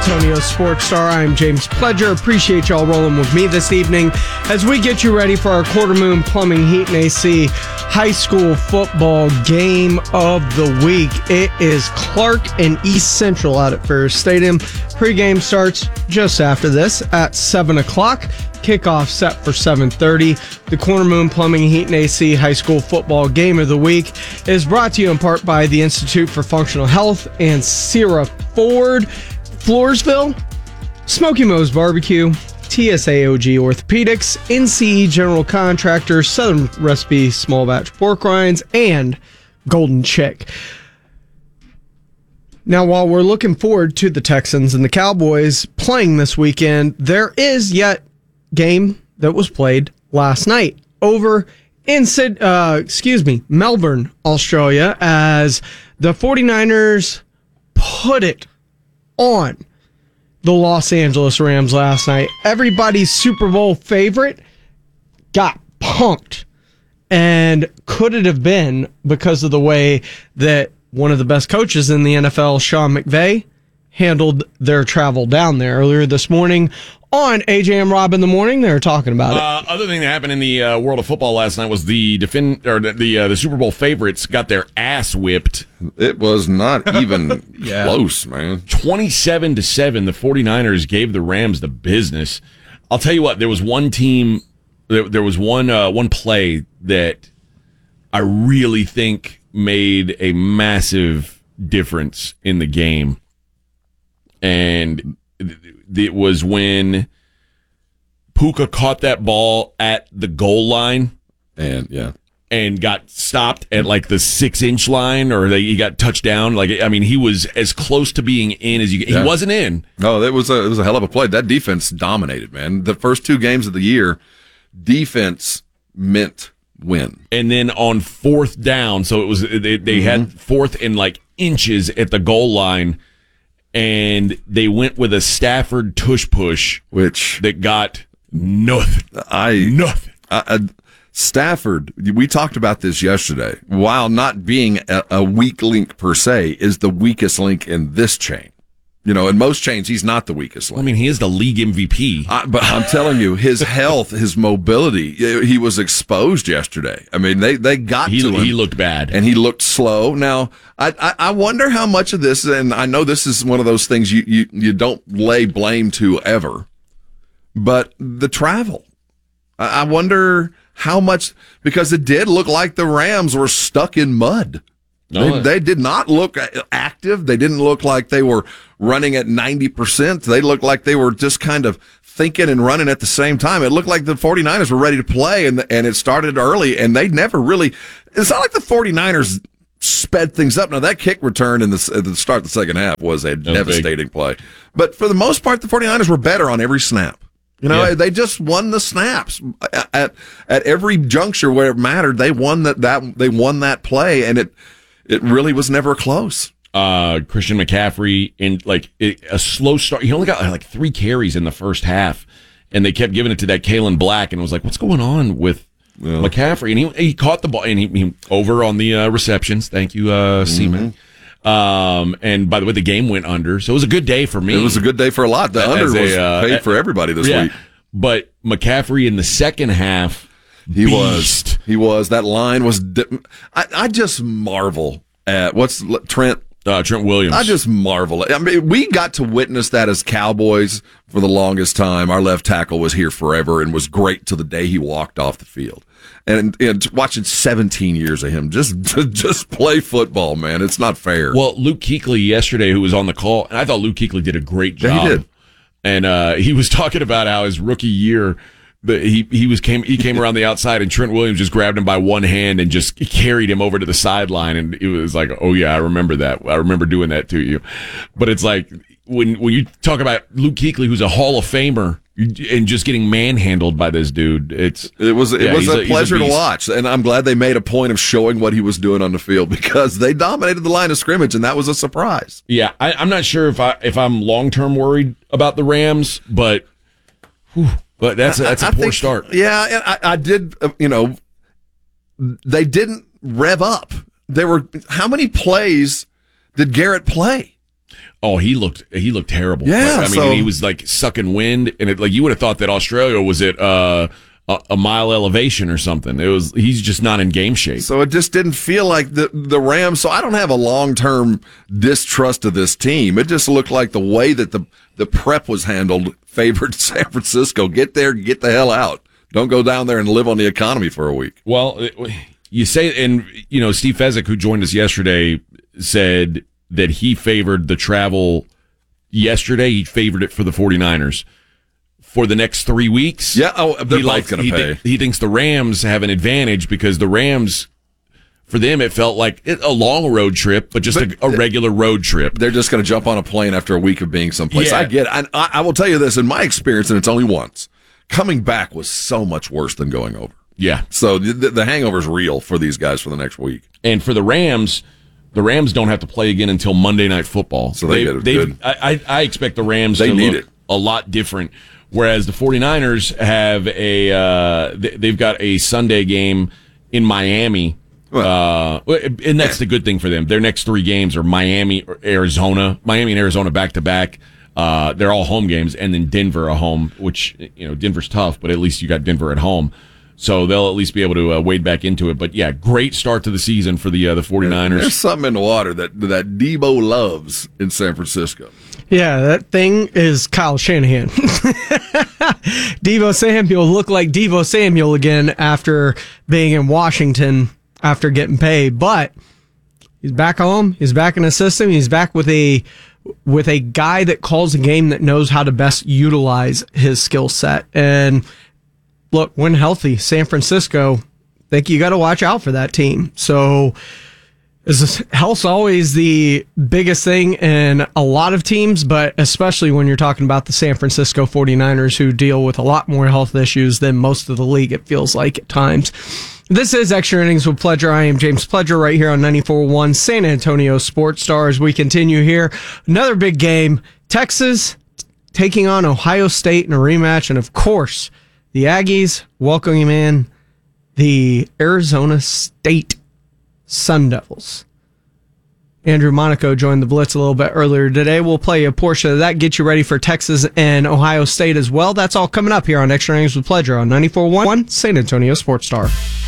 Antonio Sports Star. I'm James Pledger. Appreciate y'all rolling with me this evening as we get you ready for our Quarter Moon Plumbing, Heat, and AC high school football game of the week. It is Clark and East Central out at Ferris Stadium. Pre-game starts just after this at 7 o'clock. Kickoff set for 7:30. The Quarter Moon Plumbing, Heat, and AC high school football game of the week is brought to you in part by the Institute for Functional Health and Sierra Ford, Floresville, Smoky Moe's Barbecue, TSAOG Orthopedics, NCE General Contractors, Southern Recipe Small Batch Pork Rinds, and Golden Chick. Now, while we're looking forward to the Texans and the Cowboys playing this weekend, there is yet game that was played last night over in Melbourne, Australia, as the 49ers put it on the Los Angeles Rams last night. Everybody's Super Bowl favorite got punked. And could it have been because of the way that one of the best coaches in the NFL, Sean McVay, handled their travel down there? Earlier this morning on AJ and Rob in the Morning, they were talking about it. Other thing that happened in the world of football last night was the Super Bowl favorites got their ass whipped. It was not even close, man. 27-7, the 49ers gave the Rams the business. I'll tell you what, there was one team, there was one play that I really think made a massive difference in the game. And it was when Puka caught that ball at the goal line and got stopped at like the 6-inch line, or he got touched down. He was as close to being in as you get. He wasn't in. No, it was a hell of a play. That defense dominated, man. The first two games of the year, defense meant win. And then on fourth down, so it was they had fourth and like inches at the goal line, and they went with a Stafford tush push, which that got nothing. Stafford, we talked about this yesterday. While not being a weak link per se, is the weakest link in this chain. You know, in most chains, he's not the weakest link. I mean, he is the league MVP. But I'm telling you, his health, his mobility, he was exposed yesterday. I mean, they got to him. He looked bad. And he looked slow. Now, I wonder how much of this, and I know this is one of those things you don't lay blame to ever, but the travel. I wonder how much, because it did look like the Rams were stuck in mud. No, they did not look active. They didn't look like they were running at 90%. They looked like they were just kind of thinking and running at the same time. It looked like the 49ers were ready to play, and it started early, and they never really – it's not like the 49ers sped things up. Now, that kick return at the start of the second half was a devastating play. But for the most part, the 49ers were better on every snap. You know, They just won the snaps at every juncture where it mattered. They won that play, and it really was never close. Christian McCaffrey in a slow start. He only got like 3 carries in the first half, and they kept giving it to that Kalen Black, and it was like, what's going on with McCaffrey? And he caught the ball, and he over on the receptions. Thank you, Seaman. And by the way, the game went under, so it was a good day for me. It was a good day for a lot. The under was paid for everybody this week. But McCaffrey in the second half, He was. That line was. I just marvel at Trent Williams. I just marvel. I mean, we got to witness that as Cowboys for the longest time. Our left tackle was here forever and was great till the day he walked off the field. And watching 17 years of him just play football, man, it's not fair. Well, Luke Kuechly yesterday, who was on the call, and I thought Luke Kuechly did a great job. Yeah, he did. And he was talking about how his rookie year, he came around the outside, and Trent Williams just grabbed him by one hand and just carried him over to the sideline, and it was like, oh yeah, I remember that. I remember doing that to you. But it's like when you talk about Luke Kuechly, who's a Hall of Famer, and just getting manhandled by this dude, it was a pleasure to watch, and I'm glad they made a point of showing what he was doing on the field, because they dominated the line of scrimmage, and that was a surprise. Yeah, I'm not sure if I'm long term worried about the Rams, but. But that's a poor start. Yeah, I did. They didn't rev up. How many plays did Garrett play? Oh, he looked terrible. Yeah, I mean, he was like sucking wind, and you would have thought that Australia was at a mile elevation or something. He's just not in game shape. So it just didn't feel like the Rams. So I don't have a long-term distrust of this team. It just looked like the way that the prep was handled favored San Francisco. Get there, get the hell out. Don't go down there and live on the economy for a week. Well, you say, and Steve Fezzik, who joined us yesterday, said that he favored the travel yesterday. He favored it for the 49ers. For the next 3 weeks, they're both going to pay. He thinks the Rams have an advantage because the Rams, for them, it felt like a long road trip, but just a regular road trip. They're just going to jump on a plane after a week of being someplace. Yeah. I get it. I will tell you this, in my experience, and it's only once, coming back was so much worse than going over. Yeah. So the hangover's real for these guys for the next week. And for the Rams don't have to play again until Monday Night Football. So they get it good. I expect the Rams to look a lot different. Whereas the 49ers have they've got a Sunday game in Miami. And that's the good thing for them. Their next 3 games are Miami and Arizona back to back. They're all home games, and then Denver a home, which, Denver's tough, but at least you got Denver at home. So they'll at least be able to wade back into it. But yeah, great start to the season for the 49ers. There's something in the water that Debo loves in San Francisco. Yeah, that thing is Kyle Shanahan. Debo Samuel looked like Debo Samuel again after being in Washington after getting paid. But he's back home. He's back in the system. He's back with a guy that calls a game that knows how to best utilize his skill set. And look, when healthy, San Francisco, I think you got to watch out for that team. So health's always the biggest thing in a lot of teams, but especially when you're talking about the San Francisco 49ers, who deal with a lot more health issues than most of the league, it feels like at times. This is Extra Innings with Pledger. I am James Pledger right here on 94.1 San Antonio Sports Stars. We continue here. Another big game. Texas taking on Ohio State in a rematch. And of course, the Aggies welcoming in the Arizona State Sun Devils. Andrew Monaco joined the Blitz a little bit earlier today. We'll play a portion of that, get you ready for Texas and Ohio State as well. That's all coming up here on Extra Innings with Pledger on 94.1 San Antonio Sports Star.